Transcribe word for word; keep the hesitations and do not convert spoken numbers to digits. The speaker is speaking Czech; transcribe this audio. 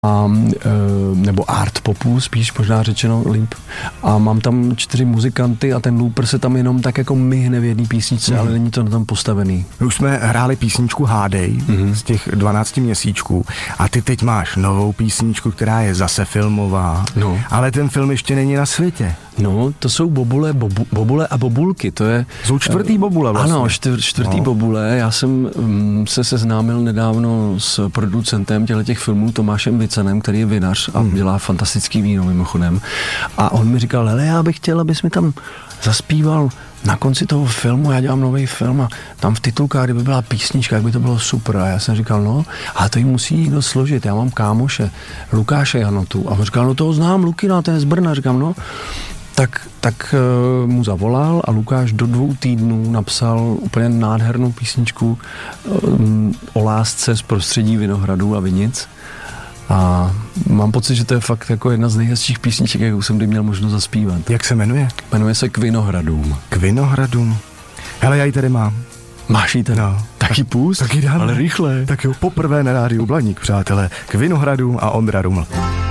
a, nebo art popu, spíš možná řečeno líp. A mám tam čtyři muzikanty a ten looper se tam jenom tak jako myhne v jedné písničce, mm. ale není to na tom postavený. Už jsme hráli písničku Hádej mm. z těch dvanácti měsíčků a ty teď máš novou písničku, která je zase filmová, no. ale ten film ještě není na světě. No, to jsou bobule, bobu, bobule a bobulky, to je... Jsou čtvrtý bobule vlastně. Ano, čtyř, čtvrtý no. bobule. Já jsem um, se seznámil nedávno s producentem těch filmů Tomášem Vicanem, který je vinař a hmm. dělá fantastický víno mimochodem. A on mi říkal, hele, já bych chtěl, abys mi tam zaspíval na konci toho filmu, já dělám nový film a tam v titulkách, kdyby byla písnička, jak by to bylo super. A já jsem říkal, no, a to jí musí někdo složit. Já mám kámoše, Lukáše Janotu. A on říkal, no toho znám, Lukina, ten je z Brna. Říkám, no, tak, tak uh, mu zavolal a Lukáš do dvou týdnů napsal úplně nádhernou písničku um, o lásce z prostředí vinohradů a vinic. A mám pocit, že to je fakt jako jedna z nejhezčích písniček, jakou jsem kdy měl možnost zaspívat. Jak se jmenuje? Jmenuje se K vinohradům. K vinohradům. Hele, já ji tady mám. Máš ji tady? No. Taky půst? Taky dám. Ale rychle. Tak jo, poprvé na rádiu Blaník, přátelé. K vinohradům a Ondra Ruml.